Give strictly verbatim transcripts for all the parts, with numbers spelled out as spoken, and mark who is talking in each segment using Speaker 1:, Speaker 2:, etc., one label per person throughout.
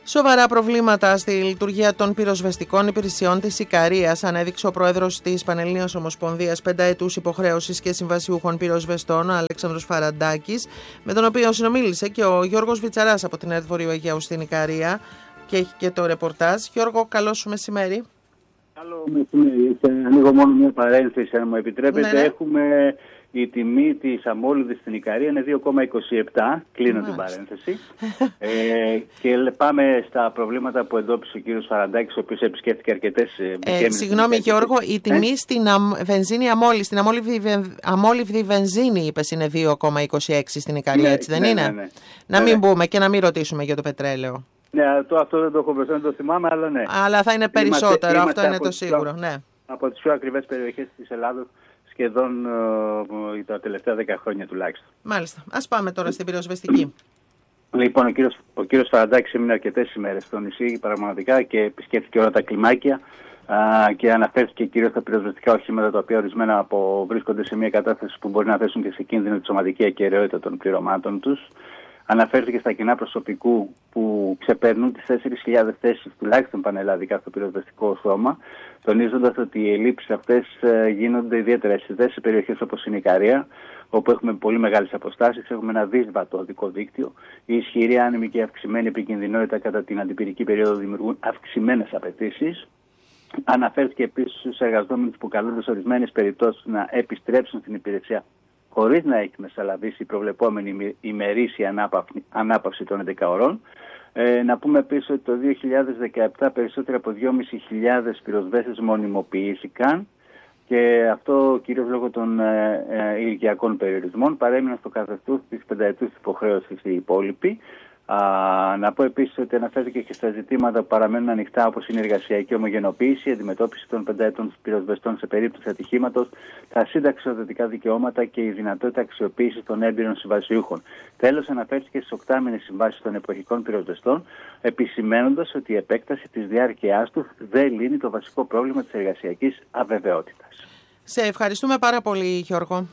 Speaker 1: Σοβαρά προβλήματα στη λειτουργία των πυροσβεστικών υπηρεσιών της Ικαρίας ανέδειξε ο πρόεδρος της Πανελλήνιας Ομοσπονδίας Πενταετούς Υποχρέωσης και Συμβασιούχων Πυροσβεστών, ο Αλέξανδρος Φαραντάκης, με τον οποίο συνομίλησε και ο Γιώργος Βιτσαράς από την ΕΡΤ Βορείου Αιγαίου στην Ικαρία και έχει και το ρεπορτάζ. Γιώργο, καλό σου μεσημέρι.
Speaker 2: Καλό μεσημέρι. Ανοίγω μόνο μια παρένθεση, αν μου επιτρέπετε.
Speaker 1: Ναι, ναι.
Speaker 2: Έχουμε η τιμή της αμόλυδης στην Ικαρία είναι δύο κόμμα είκοσι επτά. Κλείνω
Speaker 1: Μάλιστα.
Speaker 2: την παρένθεση. ε, και πάμε στα προβλήματα που εντόπισε ο κύριος Φαραντάκης, ο οποίος επισκέφθηκε αρκετές.
Speaker 1: Ε, συγγνώμη, Γιώργο, η τιμή ε? στην αμ, βενζίνη αμόλυ, στην αμόλυβδη, αμόλυβδη βενζίνη, είπες, είναι δύο κόμμα είκοσι έξι στην Ικαρία, ναι, έτσι δεν
Speaker 2: ναι,
Speaker 1: είναι?
Speaker 2: Ναι, ναι.
Speaker 1: Να
Speaker 2: ναι,
Speaker 1: μην
Speaker 2: ναι.
Speaker 1: μπούμε και να μην ρωτήσουμε για το πετρέλαιο.
Speaker 2: Ναι, το, αυτό δεν το έχω μπροστά, δεν το θυμάμαι, αλλά ναι.
Speaker 1: Αλλά θα είναι περισσότερο,
Speaker 2: είμαστε,
Speaker 1: αυτό
Speaker 2: είμαστε
Speaker 1: είναι το σίγουρο.
Speaker 2: Πιο,
Speaker 1: ναι.
Speaker 2: Από τις πιο ακριβές περιοχές της Ελλάδος, σχεδόν uh, τα τελευταία δέκα χρόνια τουλάχιστον.
Speaker 1: Μάλιστα. Ας πάμε τώρα στην πυροσβεστική.
Speaker 2: Λοιπόν, ο κύριος, ο κύριος Φαραντάκης έμεινε αρκετές ημέρες στο νησί πραγματικά και επισκέφθηκε όλα τα κλιμάκια α, και αναφέρθηκε κυρίως στα πυροσβεστικά οχήματα, τα οποία ορισμένα από βρίσκονται σε μια κατάσταση που μπορεί να θέσουν και σε κίνδυνο τη σωματική ακεραιότητα των πληρωμάτων τους. Αναφέρθηκε στα κοινά προσωπικού που ξεπερνούν τις τέσσερις χιλιάδες θέσεις τουλάχιστον πανελλαδικά στο πυροσβεστικό σώμα, τονίζοντας ότι οι ελλείψεις αυτές γίνονται ιδιαίτερα αισθητές σε περιοχές όπως είναι η Ικαρία, όπου έχουμε πολύ μεγάλες αποστάσεις, έχουμε ένα δύσβατο οδικό δίκτυο. Η ισχυρή άνεμη και η αυξημένη επικινδυνότητα κατά την αντιπυρική περίοδο δημιουργούν αυξημένες απαιτήσεις. Αναφέρθηκε επίσης στους εργαζόμενους που καλούνται σε ορισμένες περιπτώσεις να επιστρέψουν στην υπηρεσία χωρίς να έχει μεσαλαβήσει η προβλεπόμενη ημερήσια ανάπαυση των έντεκα ωρών. Ε, να πούμε επίσης ότι το δύο χιλιάδες δεκαεπτά περισσότεροι από δυόμισι χιλιάδες πυροσβέστες μονιμοποιήθηκαν και αυτό κυρίως λόγω των ε, ε, ηλικιακών περιορισμών. Παρέμειναν στο καθεστώς της πενταετούς υποχρέωσης οι υπόλοιποι. Α, να πω επίσης ότι αναφέρθηκε και στα ζητήματα που παραμένουν ανοιχτά, όπως είναι η εργασιακή ομογενοποίηση, η αντιμετώπιση των πενταετών πυροσβεστών σε περίπτωση ατυχήματος, τα συνταξιοδοτικά δικαιώματα και η δυνατότητα αξιοποίησης των έμπειρων συμβασιούχων. Τέλος, αναφέρθηκε στις οκτάμηνες συμβάσεις των εποχικών πυροσβεστών, επισημαίνοντας ότι η επέκταση της διάρκειάς τους δεν λύνει το βασικό πρόβλημα της εργασιακής αβεβαιότητας.
Speaker 1: Σε ευχαριστούμε πάρα πολύ, Γιώργο.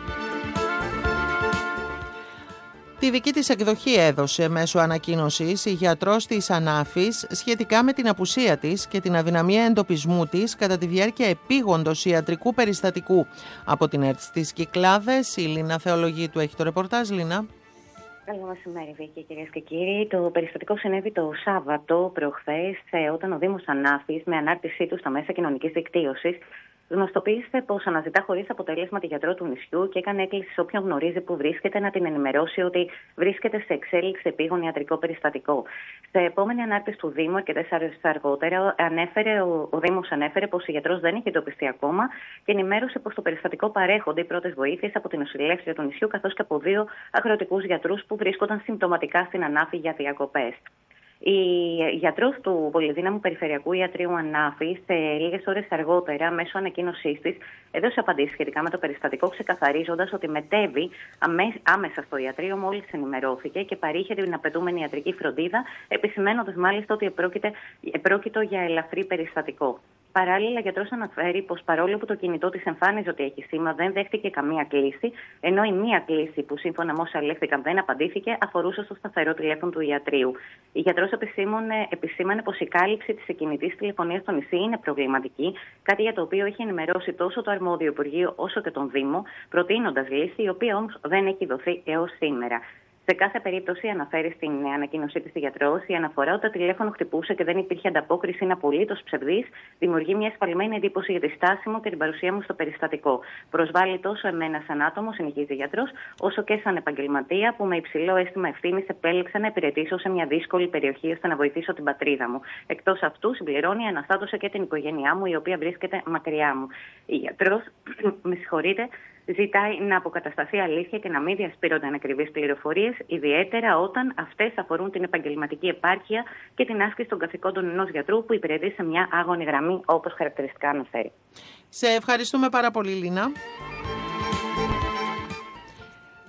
Speaker 1: Τη δική της εκδοχή έδωσε μέσω ανακοίνωσης η γιατρός της Ανάφης σχετικά με την απουσία της και την αδυναμία εντοπισμού της κατά τη διάρκεια επίγοντος ιατρικού περιστατικού. Από την ΕΡΤ στις Κυκλάδες, η Λίνα Θεολογίτου έχει το ρεπορτάζ. Λίνα.
Speaker 3: Καλό μεσημέρι, Βίκη, κυρίες και κύριοι. Το περιστατικό συνέβη το Σάββατο προχθές, όταν ο Δήμος Ανάφης, με ανάρτησή του στα μέσα κοινωνικής δικτύωσης, γνωστοποίησε πως αναζητά χωρίς αποτέλεσμα τη γιατρό του νησιού και έκανε έκκληση σε όποιον γνωρίζει που βρίσκεται να την ενημερώσει ότι βρίσκεται σε εξέλιξη επίγον ιατρικό περιστατικό. Σε επόμενη ανάρτηση του Δήμου, αρκετές ώρες αργότερα, ανέφερε, ο, ο Δήμος ανέφερε πως η γιατρός δεν είχε εντοπιστεί ακόμα και ενημέρωσε πως στο περιστατικό παρέχονται οι πρώτες βοήθειες από την νοσηλεύτρια του νησιού καθώς και από δύο αγροτικούς γιατρούς που βρίσκονταν συμπτωματικά στην Ανάφη για διακοπές. Η γιατρός του Πολυδύναμου Περιφερειακού Ιατρείου Ανάφης, λίγες ώρες αργότερα, μέσω ανακοίνωσής της, έδωσε απαντήσεις σχετικά με το περιστατικό, ξεκαθαρίζοντας ότι μετέβη άμεσα στο ιατρείο μόλις ενημερώθηκε και παρήχε την απαιτούμενη ιατρική φροντίδα, επισημαίνοντας μάλιστα ότι επρόκειτο για ελαφρύ περιστατικό. Παράλληλα, ο γιατρός αναφέρει πως παρόλο που το κινητό της εμφάνιζε ότι έχει σήμα, δεν δέχτηκε καμία κλήση, ενώ η μία κλήση που σύμφωνα με όσα ελέγχθηκαν δεν απαντήθηκε αφορούσε στο σταθερό τηλέφωνο του ιατρείου. Η γιατρός επισήμανε πως η κάλυψη της εκκινητής τηλεφωνίας στο νησί είναι προβληματική, κάτι για το οποίο έχει ενημερώσει τόσο το αρμόδιο Υπουργείο όσο και τον Δήμο, προτείνοντας λύση, η οποία όμως δεν έχει δοθεί έως σήμερα. Σε κάθε περίπτωση, αναφέρει στην ανακοίνωσή της η γιατρός, η αναφορά ότι το τηλέφωνο χτυπούσε και δεν υπήρχε ανταπόκριση είναι απολύτως ψευδής, δημιουργεί μια εσφαλμένη εντύπωση για τη στάση μου και την παρουσία μου στο περιστατικό. Προσβάλλει τόσο εμένα σαν άτομο, συνεχίζει η γιατρός, όσο και σαν επαγγελματία που με υψηλό αίσθημα ευθύνης επέλεξα να υπηρετήσω σε μια δύσκολη περιοχή ώστε να βοηθήσω την πατρίδα μου. Εκτός αυτού, συμπληρώνει, αναστάτωσε και την οικογένειά μου, η οποία βρίσκεται μακριά μου. Η γιατρός, με συγχωρείτε, ζητάει να αποκατασταθεί αλήθεια και να μην διασπείρονται ανακριβείς πληροφορίες, ιδιαίτερα όταν αυτές αφορούν την επαγγελματική επάρκεια και την άσκηση των καθηκόντων ενός γιατρού που υπηρετεί σε μια άγωνη γραμμή, όπως χαρακτηριστικά αναφέρει.
Speaker 1: Σε ευχαριστούμε πάρα πολύ, Λίνα.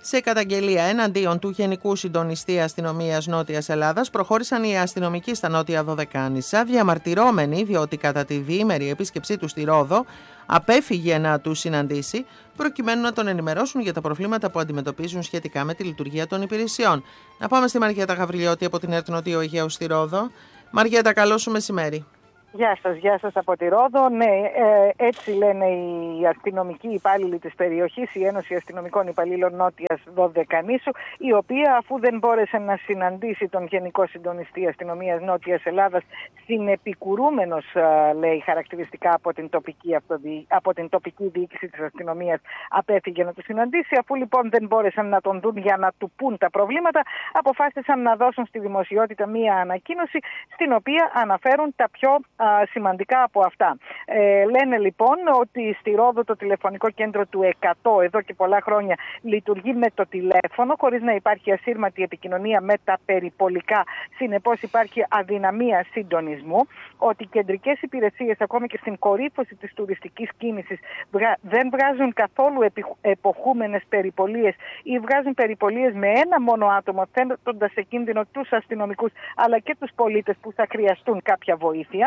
Speaker 1: Σε καταγγελία εναντίον του Γενικού Συντονιστή Αστυνομίας Νότιας Ελλάδας προχώρησαν οι αστυνομικοί στα Νότια Δωδεκάνησα, διαμαρτυρόμενοι διότι κατά τη διήμερη επίσκεψή του στη Ρόδο απέφυγε να του συναντήσει, προκειμένου να τον ενημερώσουν για τα προβλήματα που αντιμετωπίζουν σχετικά με τη λειτουργία των υπηρεσιών. Να πάμε στη Μαριέτα Γαβριλιώτη από την ΕΡΤ Νοτιού Αιγαίου στη Ρόδο. Μαριέτα, καλό σου μεσημέρι.
Speaker 4: Γεια σας, γεια σας από τη Ρόδο. Ναι, ε, έτσι λένε οι αστυνομικοί υπάλληλοι της περιοχής, η Ένωση Αστυνομικών Υπαλλήλων Νότιας Δωδεκανήσου, η οποία αφού δεν μπόρεσε να συναντήσει τον Γενικό Συντονιστή Αστυνομίας Νότιας Ελλάδας, συνεπικουρούμενος, λέει, χαρακτηριστικά από την τοπική, αυτοδι... από την τοπική διοίκηση της αστυνομίας, απέφυγε να το συναντήσει. Αφού λοιπόν δεν μπόρεσαν να τον δουν για να του πούν τα προβλήματα, αποφάσισαν να δώσουν στη δημοσιότητα μία ανακοίνωση, στην οποία αναφέρουν τα πιο σημαντικά από αυτά. Ε, λένε λοιπόν ότι στη Ρόδο το τηλεφωνικό κέντρο του εκατό εδώ και πολλά χρόνια λειτουργεί με το τηλέφωνο, χωρίς να υπάρχει ασύρματη επικοινωνία με τα περιπολικά. Συνεπώς υπάρχει αδυναμία συντονισμού, ότι οι κεντρικές υπηρεσίες ακόμη και στην κορύφωση της τουριστικής κίνησης δεν βγάζουν καθόλου εποχούμενες περιπολίες ή βγάζουν περιπολίες με ένα μόνο άτομο, θέτοντας σε κίνδυνο τους αστυνομικούς αλλά και τους πολίτες που θα χρειαστούν κάποια βοήθεια.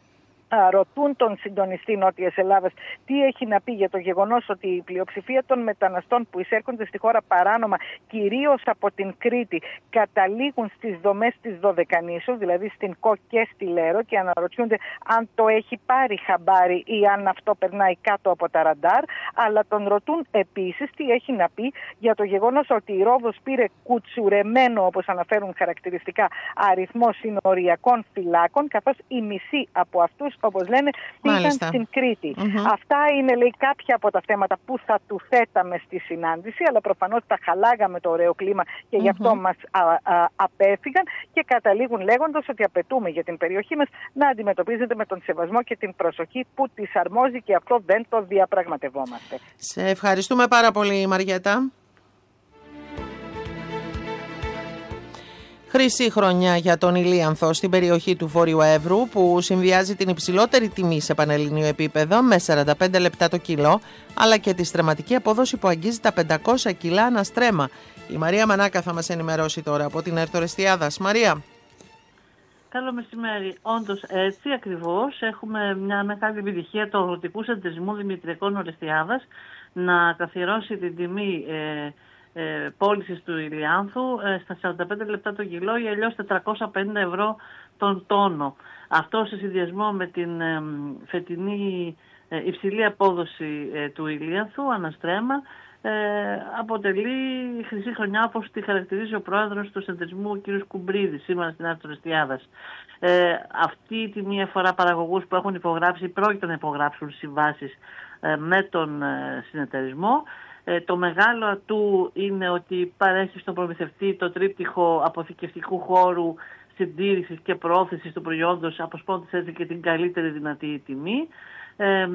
Speaker 4: Ρωτούν τον συντονιστή Νότιας Ελλάδας τι έχει να πει για το γεγονός ότι η πλειοψηφία των μεταναστών που εισέρχονται στη χώρα παράνομα, κυρίως από την Κρήτη, καταλήγουν στις δομές της Δωδεκανήσου, δηλαδή στην ΚΟ και στη Λέρο, και αναρωτιούνται αν το έχει πάρει χαμπάρι ή αν αυτό περνάει κάτω από τα ραντάρ. Αλλά τον ρωτούν επίσης τι έχει να πει για το γεγονός ότι η Ρόδος πήρε κουτσουρεμένο, όπως αναφέρουν χαρακτηριστικά, αριθμό συνοριακών φυλάκων, καθώς η μισή από αυτούς, όπως λένε, πήγαν στην Κρήτη. Mm-hmm. Αυτά είναι, λέει, κάποια από τα θέματα που θα του θέταμε στη συνάντηση, αλλά προφανώς τα χαλάγαμε το ωραίο κλίμα και mm-hmm. γι' αυτό μας α, α, απέφυγαν, και καταλήγουν λέγοντας ότι απαιτούμε για την περιοχή μας να αντιμετωπίζεται με τον σεβασμό και την προσοχή που της αρμόζει, και αυτό δεν το διαπραγματευόμαστε.
Speaker 1: Σε ευχαριστούμε πάρα πολύ, Μαριέτα. Χρυσή χρονιά για τον ηλίανθο στην περιοχή του Βόρειου Εύρου, που συνδυάζει την υψηλότερη τιμή σε πανελληνίο επίπεδο με σαράντα πέντε λεπτά το κιλό, αλλά και τη στρεματική απόδοση που αγγίζει τα πεντακόσια κιλά ανά στρέμμα. Η Μαρία Μανάκα θα μας ενημερώσει τώρα από την ΕΡΤ Ορεστιάδας. Μαρία.
Speaker 5: Καλό μεσημέρι. Όντως έτσι ακριβώς έχουμε μια μεγάλη επιτυχία του αγροτικού συνεταιρισμού Δημητριακών Ορεστιάδας να καθιερώσει την τιμή ε, Ε, πώλησης του ηλιάνθου ε, στα σαράντα πέντε λεπτά το κιλό ή αλλιώς τετρακόσια πενήντα ευρώ τον τόνο. Αυτό σε συνδυασμό με την ε, φετινή ε, υψηλή απόδοση ε, του ηλιάνθου αναστρέμμα ε, αποτελεί χρυσή χρονιά, όπως τη χαρακτηρίζει ο πρόεδρος του συνεταιρισμού, ο κ. Κουμπρίδης, σήμερα στην ΕΡΤ Ορεστιάδας. Ε, αυτή τη μία φορά παραγωγούς που έχουν υπογράψει, πρόκειται να υπογράψουν συμβάσεις ε, με τον ε, συνεταιρισμό. Ε, το μεγάλο ατού είναι ότι παρέχει στον προμηθευτή το τρίπτυχο αποθηκευτικού χώρου, συντήρησης και προώθησης του προϊόντος, αποσπώντας έτσι και την καλύτερη δυνατή τιμή. Ε,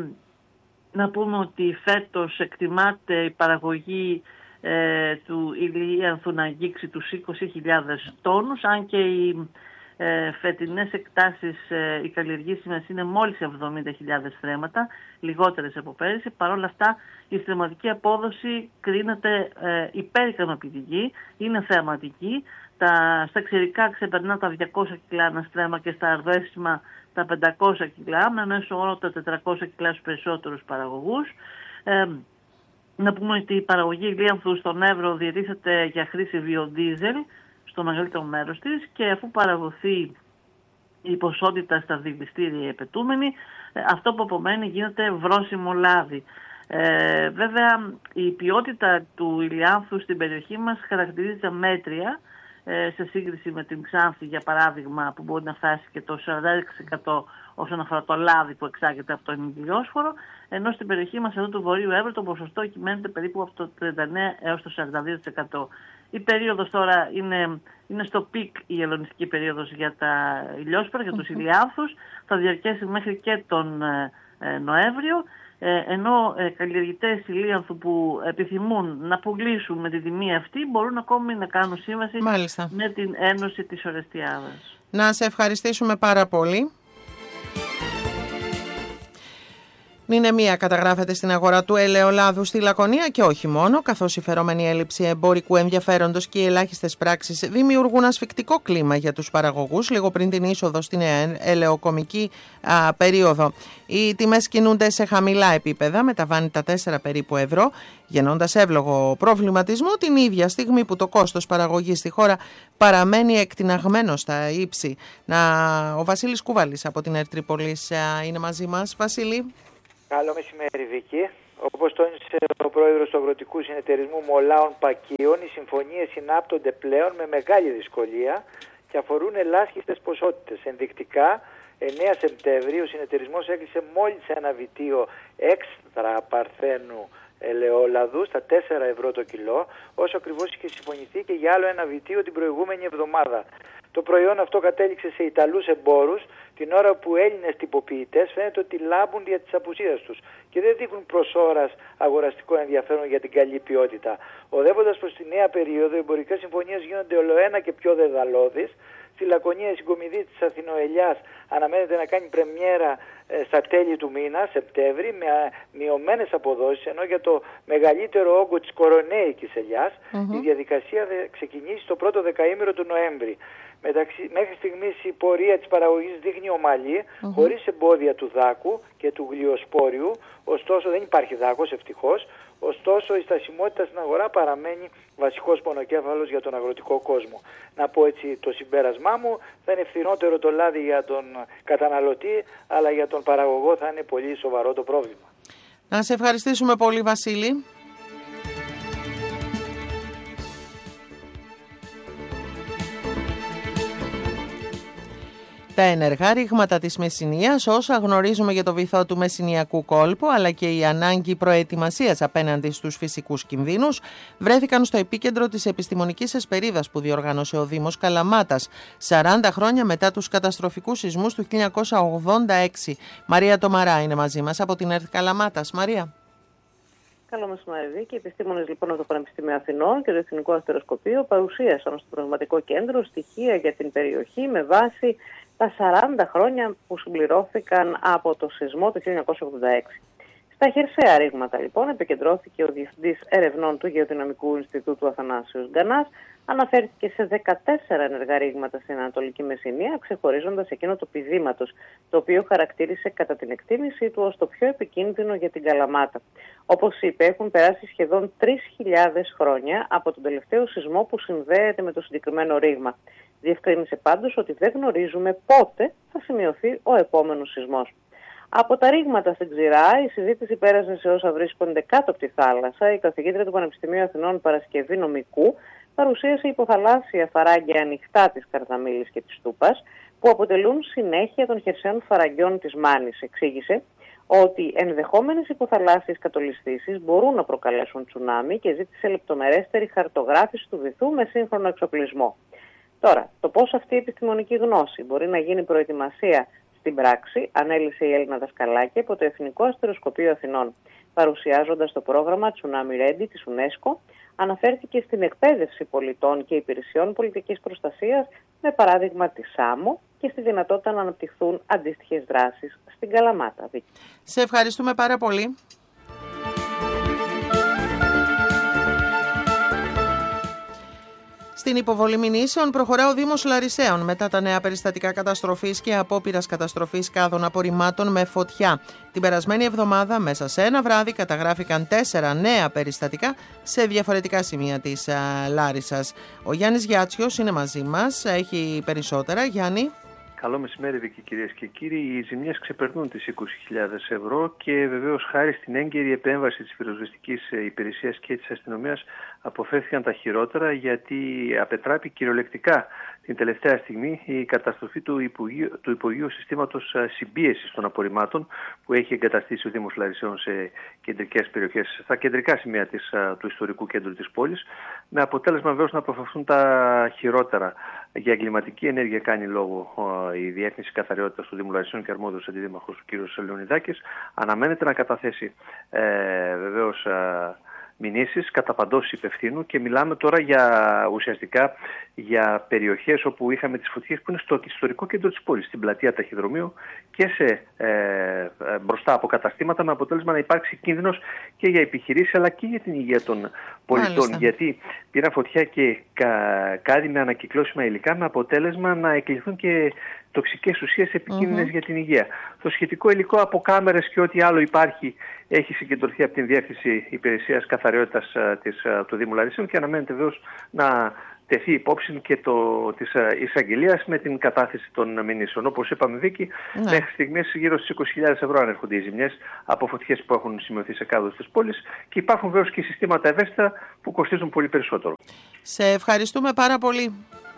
Speaker 5: να πούμε ότι φέτος εκτιμάται η παραγωγή ε, του ηλιάνθου να αγγίξει τους είκοσι χιλιάδες τόνους, αν και οι ε, φετινές εκτάσεις, ε, οι καλλιεργήσιμες, είναι μόλις εβδομήντα χιλιάδες στρέμματα, λιγότερες από πέρυσι. Παρ' όλα αυτά η στρεματική απόδοση κρίνεται ε, υπερικανοποιητική, είναι θεαματική. Τα, στα ξηρικά ξεπερνά τα διακόσια κιλά ένα στρέμμα και στα αρδέσιμα τα πεντακόσια κιλά, με μέσο όρο τα τετρακόσια κιλά στους περισσότερους παραγωγούς. Ε, να πούμε ότι η παραγωγή ηλίανθου στον Εύρο διατίθεται για χρήση βιοδίζελ στο μεγαλύτερο μέρος της, και αφού παραγωθεί η ποσότητα στα δηληστήρια επαιτούμενη, αυτό που απομένει γίνεται βρώσιμο λάδι. Ε, βέβαια η ποιότητα του ηλιάνθου στην περιοχή μας χαρακτηρίζεται μέτρια ε, σε σύγκριση με την Ξάνθη, για παράδειγμα, που μπορεί να φτάσει και το σαράντα έξι τοις εκατό όσον αφορά το λάδι που εξάγεται από τον ηλιόσφορο, ενώ στην περιοχή μας εδώ του Βορείου Εύρου το ποσοστό κυμαίνεται περίπου από το τριάντα εννέα έως το σαράντα δύο τοις εκατό. Η περίοδος τώρα είναι, είναι στο πικ, η ελληνιστική περίοδος για τα ηλιόσφαιρα, για τους ηλιάνθους. Θα διαρκέσει μέχρι και τον ε, Νοέμβριο, ε, ενώ ε, καλλιεργητές ηλίανθου που επιθυμούν να πουλήσουν με τη τιμή αυτή μπορούν ακόμη να κάνουν σύμβαση Μάλιστα. με την Ένωση της Ορεστιάδας.
Speaker 1: Να σε ευχαριστήσουμε πάρα πολύ. Μνηνεμία καταγράφεται στην αγορά του ελαιολάδου στη Λακωνία και όχι μόνο, καθώς η φερόμενη έλλειψη εμπορικού ενδιαφέροντος και οι ελάχιστες πράξεις δημιουργούν ασφικτικό κλίμα για τους παραγωγούς λίγο πριν την είσοδο στην ελαιοκομική α, περίοδο. Οι τιμές κινούνται σε χαμηλά επίπεδα, μεταβάνει τα τέσσερα περίπου ευρώ, γεννώντας εύλογο προβληματισμό την ίδια στιγμή που το κόστος παραγωγής στη χώρα παραμένει εκτιναγμένο στα ύψη. Να, ο Βασίλης Κουβάλης από την Ερτρίπολης είναι μαζί μας. Βασίλη.
Speaker 6: Καλό μεσημέρι, Βίκη. Όπως τόνισε ο πρόεδρος του Αγροτικού Συνεταιρισμού Μολάων Πακίων, οι συμφωνίες συνάπτονται πλέον με μεγάλη δυσκολία και αφορούν ελάχιστες ποσότητες. Ενδεικτικά, εννέα Σεπτεμβρίου ο συνεταιρισμός έκλεισε μόλις ένα βιτίο έξτρα παρθένου ελαιόλαδου στα τέσσερα ευρώ το κιλό, όσο ακριβώς είχε συμφωνηθεί και για άλλο ένα βιτίο την προηγούμενη εβδομάδα. Το προϊόν αυτό κατέληξε σε Ιταλούς εμπόρους την ώρα που Έλληνες τυποποιητές φαίνεται ότι λάμπουν δια της απουσίας τους και δεν δείχνουν προς ώρας αγοραστικό ενδιαφέρον για την καλή ποιότητα. Οδεύοντας προς τη νέα περίοδο, οι εμπορικές συμφωνίες γίνονται ολοένα και πιο δεδαλώδεις. Στη Λακωνία η συγκομιδή της Αθηνοελιάς αναμένεται να κάνει πρεμιέρα ε, στα τέλη του μήνα, Σεπτέμβρη, με μειωμένες αποδόσεις, ενώ για το μεγαλύτερο όγκο της κορονέικης ελιάς mm-hmm. η διαδικασία θα ξεκινήσει το πρώτο δεκαήμερο του Νοέμβρη. Μεταξύ, μέχρι στιγμής η πορεία της παραγωγής δείχνει ομαλή, mm-hmm. χωρίς εμπόδια του δάκου και του γλιοσπόριου, ωστόσο δεν υπάρχει δάκος ευτυχώς, ωστόσο η στασιμότητα στην αγορά παραμένει βασικός πονοκέφαλος για τον αγροτικό κόσμο. Να πω έτσι το συμπέρασμά μου, θα είναι φθηνότερο το λάδι για τον καταναλωτή, αλλά για τον παραγωγό θα είναι πολύ σοβαρό το πρόβλημα.
Speaker 1: Να σε ευχαριστήσουμε πολύ, Βασίλη. Τα ενεργά ρήγματα της Μεσσηνίας, όσα γνωρίζουμε για το βυθό του Μεσσηνιακού κόλπου, αλλά και η ανάγκη προετοιμασίας απέναντι στους φυσικούς κινδύνους, βρέθηκαν στο επίκεντρο της επιστημονικής εσπερίδας που διοργάνωσε ο Δήμος Καλαμάτας, σαράντα χρόνια μετά τους καταστροφικούς σεισμούς του χίλια εννιακόσια ογδόντα έξι. Μαρία Τομαρά είναι μαζί μας από την ΕΡΤ Καλαμάτας. Μαρία.
Speaker 5: Καλό μεσημέρι, Βίκη. Οι επιστήμονες λοιπόν από το Πανεπιστήμιο Αθηνών και το Εθνικό Αστεροσκοπείο παρουσίασαν στο Πραγματικό Κέντρο στοιχεία για την περιοχή με βάση τα σαράντα χρόνια που συμπληρώθηκαν από το σεισμό του χίλια εννιακόσια ογδόντα έξι. Στα χερσαία ρήγματα λοιπόν επικεντρώθηκε ο Διευθυντής Ερευνών του Γεωδυναμικού Ινστιτούτου Αθανάσιος Γκανάς, αναφέρθηκε σε δεκατέσσερα ενεργά ρήγματα στην Ανατολική Μεσσηνία, ξεχωρίζοντας εκείνο του πηδήματος, το οποίο χαρακτήρισε κατά την εκτίμησή του ως το πιο επικίνδυνο για την Καλαμάτα. Όπως είπε, έχουν περάσει σχεδόν τρεις χιλιάδες χρόνια από τον τελευταίο σεισμό που συνδέεται με το συγκεκριμένο ρήγμα. Διευκρίνησε πάντως ότι δεν γνωρίζουμε πότε θα σημειωθεί ο επόμενος σεισμός. Από τα ρήγματα στην Ξηρά, η συζήτηση πέρασε σε όσα βρίσκονται κάτω από τη θάλασσα. Η καθηγήτρια του Πανεπιστημίου Αθηνών Παρασκευή Νομικού παρουσίασε υποθαλάσσια φαράγγια ανοιχτά της Καρδαμήλης και της Τούπας, που αποτελούν συνέχεια των χερσαίων φαραγγιών της Μάνης. Εξήγησε ότι ενδεχόμενες υποθαλάσσιες κατολισθήσεις μπορούν να προκαλέσουν τσουνάμι και ζήτησε λεπτομερέστερη χαρτογράφηση του βυθού με σύγχρονο εξοπλισμό. Τώρα, το πώς αυτή η επιστημονική γνώση μπορεί να γίνει προετοιμασία στην πράξη, ανέλησε η Έλληνα δασκαλάκη από το Εθνικό Αστεροσκοπείο Αθηνών. Παρουσιάζοντας το πρόγραμμα Tsunami Ready της UNESCO, αναφέρθηκε στην εκπαίδευση πολιτών και υπηρεσιών πολιτικής προστασίας με παράδειγμα τη ΣΑΜΟ και στη δυνατότητα να αναπτυχθούν αντίστοιχες δράσεις στην Καλαμάτα.
Speaker 1: Σε ευχαριστούμε πάρα πολύ. Στην υποβολή μηνύσεων προχωρά ο Δήμος Λαρισαίων μετά τα νέα περιστατικά καταστροφής και απόπειρας καταστροφής κάδων απορριμμάτων με φωτιά. Την περασμένη εβδομάδα, μέσα σε ένα βράδυ, καταγράφηκαν τέσσερα νέα περιστατικά σε διαφορετικά σημεία της α, Λάρισσας. Ο Γιάννης Γιάτσιος είναι μαζί μας, έχει περισσότερα. Γιάννη.
Speaker 7: Καλό μεσημέρι, Βίκη, κυρίες και κύριοι. Οι ζημιές ξεπερνούν τις είκοσι χιλιάδες ευρώ και βεβαίως χάρη στην έγκαιρη επέμβαση της πυροσβεστικής υπηρεσίας και της αστυνομίας αποφεύθηκαν τα χειρότερα, γιατί απετράπη κυριολεκτικά την τελευταία στιγμή η καταστροφή του υπογείου, του υπογείου συστήματος συμπίεσης των απορριμμάτων που έχει εγκαταστήσει ο Δήμος Λαρισαίων σε κεντρικές περιοχές, στα κεντρικά σημεία της, του ιστορικού κέντρου της πόλης, με αποτέλεσμα βεβαίως να αποφευθούν τα χειρότερα. Για εγκληματική ενέργεια κάνει λόγο η Διεύθυνση Καθαριότητας του Δήμου Λαρισαίων και αρμόδιος αντιδήμαρχος ο κ. Λεωνιδάκης. Αναμένεται να καταθέσει ε, βεβαίως ε, μηνύσεις κατά παντός υπευθύνου, και μιλάμε τώρα για ουσιαστικά για περιοχές όπου είχαμε τις φωτιές που είναι στο ιστορικό κέντρο της πόλης, στην πλατεία Ταχυδρομείου και σε, ε, ε, μπροστά από καταστήματα, με αποτέλεσμα να υπάρξει κίνδυνος και για επιχειρήσεις αλλά και για την υγεία των πολιτών. Μάλιστα. Γιατί πήραν φωτιά και κα, κάτι με ανακυκλώσιμα υλικά, με αποτέλεσμα να εκλειθούν και τοξικές ουσίες επικίνδυνες mm-hmm. για την υγεία. Το σχετικό υλικό από κάμερες και ό,τι άλλο υπάρχει έχει συγκεντρωθεί από την Διεύθυνση Υπηρεσίας Καθαριότητας της, του Δήμου Λαρισσίων, και αναμένεται βεβαίως να τεθεί υπόψη και το, της εισαγγελίας με την κατάθεση των μηνύσεων. Όπως είπαμε, Βίκη, ναι. μέχρι στιγμής γύρω στις είκοσι χιλιάδες ευρώ ανέρχονται οι ζημιές από φωτιές που έχουν σημειωθεί σε κάδους της πόλης, και υπάρχουν βεβαίως και συστήματα ευαίσθητα που κοστίζουν πολύ περισσότερο.
Speaker 1: Σε ευχαριστούμε πάρα πολύ.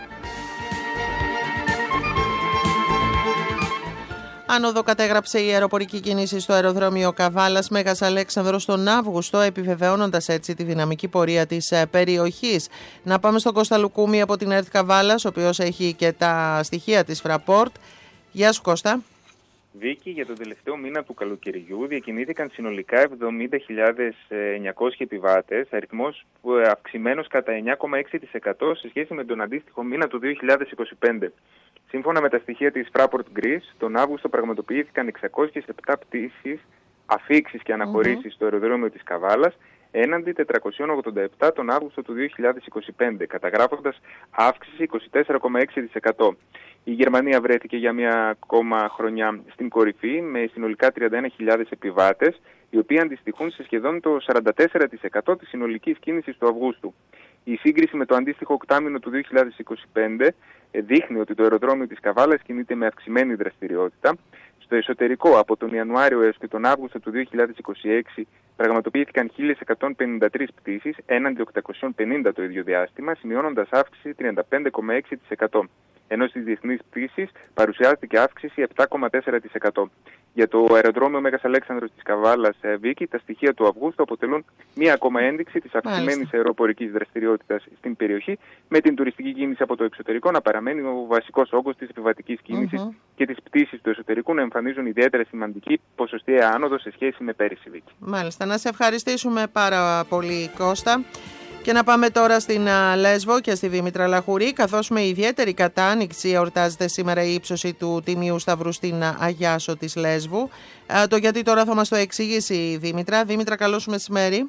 Speaker 1: Άνοδο κατέγραψε η αεροπορική κίνηση στο αεροδρόμιο Καβάλας Μέγας Αλέξανδρος τον Αύγουστο, επιβεβαιώνοντας έτσι τη δυναμική πορεία της περιοχής. Να πάμε στον Κώστα Λουκούμη από την ΕΡΤ Καβάλας, ο οποίος έχει και τα στοιχεία της Fraport. Γεια σου, Κώστα.
Speaker 8: Βίκη, για τον τελευταίο μήνα του καλοκαιριού διακινήθηκαν συνολικά εβδομήντα χιλιάδες εννιακόσιοι επιβάτες, αριθμός αυξημένος κατά εννιά κόμμα έξι τοις εκατό σε σχέση με τον αντίστοιχο μήνα του δύο χιλιάδες είκοσι πέντε. Σύμφωνα με τα στοιχεία της Fraport Greece, τον Αύγουστο πραγματοποιήθηκαν εξακόσιες επτά πτήσεις, αφήξεις και αναχωρήσεις mm-hmm. στο αεροδρόμιο της Καβάλας, έναντι τετρακόσιες ογδόντα επτά τον Αύγουστο του δύο χιλιάδες είκοσι πέντε, καταγράφοντας αύξηση είκοσι τέσσερα κόμμα έξι τοις εκατό. Η Γερμανία βρέθηκε για μια ακόμα χρονιά στην κορυφή, με συνολικά τριάντα ένα χιλιάδες επιβάτες, οι οποίοι αντιστοιχούν σε σχεδόν το σαράντα τέσσερα τοις εκατό της συνολικής κίνησης του Αυγούστου. Η σύγκριση με το αντίστοιχο οκτάμηνο του δύο χιλιάδες είκοσι πέντε δείχνει ότι το αεροδρόμιο της Καβάλας κινείται με αυξημένη δραστηριότητα. Στο εσωτερικό, από τον Ιανουάριο έως και τον Αύγουστο του δύο χιλιάδες είκοσι έξι, πραγματοποιήθηκαν χίλια εκατόν πενήντα τρεις πτήσεις, έναντι οκτακόσιες πενήντα το ίδιο διάστημα, σημειώνοντας αύξηση τριάντα πέντε κόμμα έξι τοις εκατό. Ενώ στις διεθνείς πτήσεις παρουσιάστηκε αύξηση επτά κόμμα τέσσερα τοις εκατό. Για το αεροδρόμιο Μέγας Αλέξανδρος της Καβάλας, Βίκη, τα στοιχεία του Αυγούστου αποτελούν μία ακόμα ένδειξη της αυξημένης αεροπορικής δραστηριότητας στην περιοχή, με την τουριστική κίνηση από το εξωτερικό να παραμένει ο βασικός όγκος της επιβατικής κίνησης mm-hmm. και τις πτήσεις του εσωτερικού να εμφανίζουν ιδιαίτερα σημαντική ποσοστιαία άνοδο σε σχέση με πέρυσι, Βίκη. Μάλιστα,
Speaker 1: να σε ευχαριστήσουμε πάρα πολύ, Κώστα. Και να πάμε τώρα στην α, Λέσβο και στη Δήμητρα Λαχουρή, καθώς με ιδιαίτερη κατάνοιξη εορτάζεται σήμερα η ύψωση του Τιμίου Σταυρού στην Αγιάσο της Λέσβου. Α, το γιατί τώρα θα μας το εξηγήσει η Δήμητρα. Δήμητρα, καλώς μεσημέρι.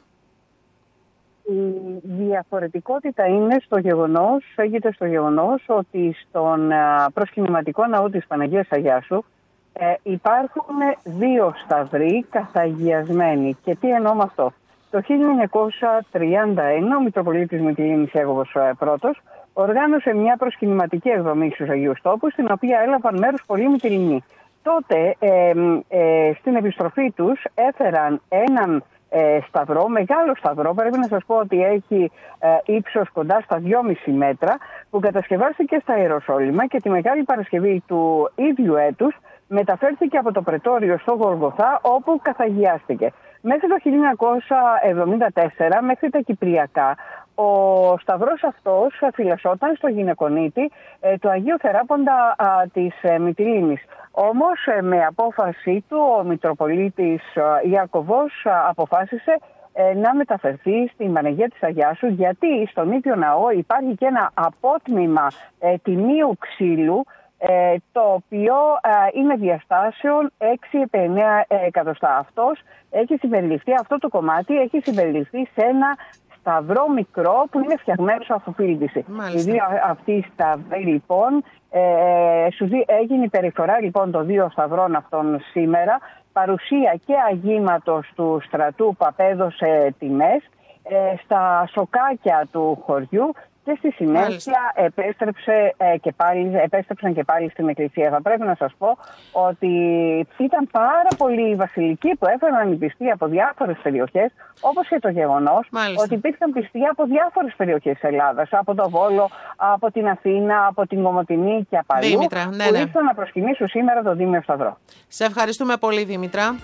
Speaker 4: Η διαφορετικότητα είναι στο γεγονός, έγινε στο γεγονός ότι στον προσκυνηματικό ναό της Παναγίας Αγιάσου ε, υπάρχουν δύο σταυροί καθαγιασμένοι. Και τι εννοώ με αυτό? Το χίλια εννιακόσια τριάντα ένα ο Μητροπολίτης Μυτιλήνης Αίγωβος πρώτος οργάνωσε μια προσκυνηματική εκδρομή στους Αγίους Τόπους, στην οποία έλαβαν μέρος πολλοί Μυτιληνοί. Τότε ε, ε, στην επιστροφή τους έφεραν έναν ε, σταυρό, μεγάλο σταυρό, πρέπει να σας πω ότι έχει ε, ύψος κοντά στα δυόμισι μέτρα, που κατασκευάστηκε στα Ιεροσόλυμα, και τη Μεγάλη Παρασκευή του ίδιου έτους μεταφέρθηκε από το Πρετόριο στο Γολγοθά, όπου καθαγιάστηκε. Μέχρι το χίλια εννιακόσια εβδομήντα τέσσερα, μέχρι τα Κυπριακά, ο σταυρός αυτός φυλασσόταν στο γυναικονίτη ε, του Αγίου Θεράποντα α, της ε, Μυτιλήνης. Όμως ε, με απόφαση του ο Μητροπολίτης ε, Ιακωβός ε, αποφάσισε ε, να μεταφερθεί στην Παναγία της Αγιάσου, γιατί στον ίδιο ναό υπάρχει και ένα απότμημα ε, τιμίου ξύλου, Ε, το οποίο ε, είναι διαστάσεων έξι επί εννέα εκατοστά. Αυτός έχει συμπεριληφθεί, αυτό το κομμάτι έχει συμπεριληφθεί σε ένα σταυρό μικρό που είναι φτιαγμένο από φίλτιση. Οι δύο αυτοί οι σταυροί λοιπόν, ε, έγινε η περιφορά λοιπόν των δύο σταυρών αυτών σήμερα, παρουσία και αγήματος του στρατού που απέδωσε τιμές ε, στα σοκάκια του χωριού, και στη συνέχεια επέστρεψε, ε, και πάλι, επέστρεψαν και πάλι στην εκκλησία. Θα πρέπει να σας πω ότι ήταν πάρα πολλοί οι βασιλικοί που έφεραν οι πιστοί από διάφορες περιοχές, όπως και το γεγονός Μάλιστα. ότι υπήρχαν πιστοί από διάφορες περιοχές της Ελλάδας, από το Βόλο, από την Αθήνα, από την Κομοτηνή και από αλλού, Δήμητρα, ναι, που ναι. ήρθαν να προσκυνήσουν σήμερα τον Τίμιο Σταυρό.
Speaker 1: Σε ευχαριστούμε πολύ, Δήμητρα.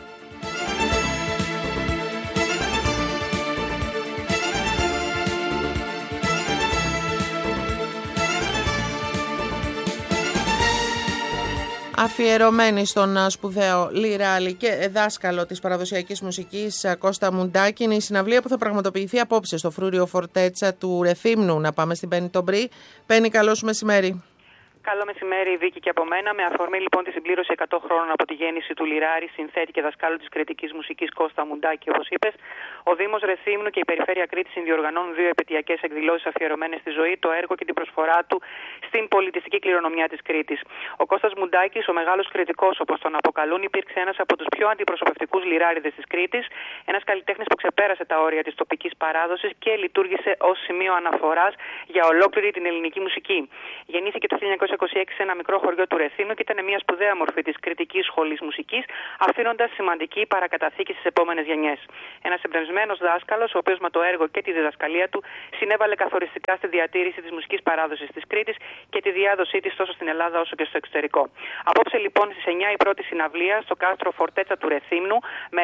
Speaker 1: Αφιερωμένη στον σπουδαίο λιράλη και δάσκαλο της παραδοσιακής μουσικής Κώστα Μουντάκη, είναι η συναυλία που θα πραγματοποιηθεί απόψε στο φρούριο Φορτέτσα του Ρεθύμνου. Να πάμε στην Πέννη τον Μπρι. Πέννη, καλό σου μεσημέρι.
Speaker 9: Καλό μεσημέρι, Βίκη, και από μένα. Με αφορμή λοιπόν τη συμπλήρωση εκατό χρόνων από τη γέννηση του λιράρη, συνθέτη και δασκάλου της κριτικής μουσικής Κώστα Μουντάκη, όπως είπες, ο Δήμος Ρεθύμνου και η Περιφέρεια Κρήτης συνδιοργανώνουν δύο επαιτειακές εκδηλώσεις αφιερωμένες στη ζωή, το έργο και την προσφορά του στην πολιτιστική κληρονομιά της Κρήτης. Ο Κώστας Μουντάκης, ο μεγάλος κριτικός όπως τον αποκαλούν, υπήρξε ένας από τους πιο αντιπροσωπευτικούς λιράριδες της Κρήτης, ένας καλλιτέχνης που ξεπέρασε τα όρια της τοπικής παράδοσης και λειτουργήσε ως σημείο αναφοράς για ολόκληρη την ελληνική μουσική. Γεννήθηκε το χίλια εννιακόσια είκοσι έξι σε ένα μικρό χωριό του Ρεθύμνου και ήταν μια σπουδαία μορφή της κριτικής σχολής μουσικής, αφήνοντας σημαντική παρακαταθήκη στις επόμενες γενιές. Ένας εμπνευσμένος δάσκαλος, ο οποίος με το έργο και τη διδασκαλία του συνέβαλε καθοριστικά στη διατήρηση της μουσικής παράδοσης της Κρήτης και τη διάδοσή της τόσο στην Ελλάδα όσο και στο εξωτερικό. Απόψε λοιπόν στις εννιά η πρώτη συναυλία στο κάστρο Φορτέτσα του Ρεθύμνου, με